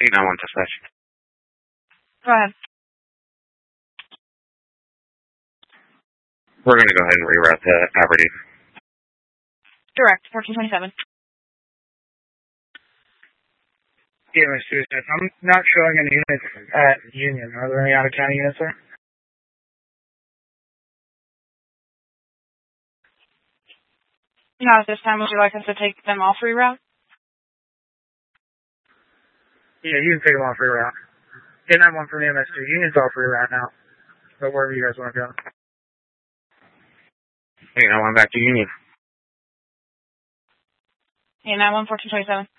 891 dispatch. Go ahead. We're going to go ahead and reroute to Aberdeen. Direct, 1427. EMS 2, I'm not showing any units at Union. Are there any out-of-county units there? Not at this time. Would you like us to take them off reroute? Yeah, you can take them off reroute. 891 from EMS 2. Union's off reroute now. But wherever you guys want to go. 891 back to Union. 891, 1427.